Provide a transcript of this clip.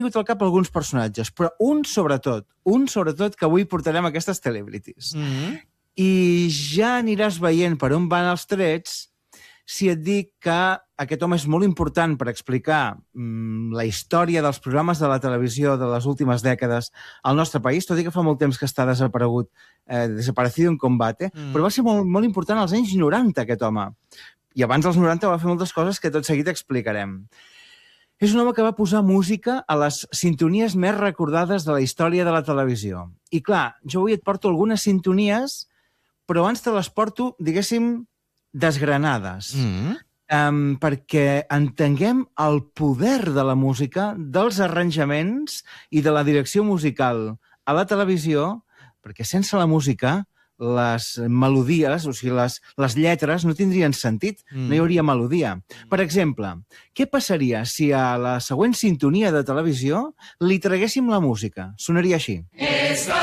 vingut al cap alguns personatges, però un sobretot que avui portarem aquestes celebrities. I ja aniràs veient per on van els trets si et dic que aquest home és molt important per explicar la història dels programes de la televisió de les últimes dècades al nostre país, tot i que fa molt temps que està desaparegut, desaparecido en combate, però va ser molt, molt important als anys 90, aquest home. I abans dels 90 va fer moltes coses que tot seguit explicarem. És un home que va posar música a les sintonies més recordades de la història de la televisió. I clar, jo avui et porto algunes sintonies, però abans te les porto, diguéssim, desgranades. Perquè entenguem el poder de la música, dels arranjaments i de la direcció musical a la televisió, perquè sense la música les melodies, o sigui, les lletres no tindrien sentit, no hi hauria melodia. Per exemple, què passaria si a la següent sintonia de televisió li traguéssim la música? Sonaria així.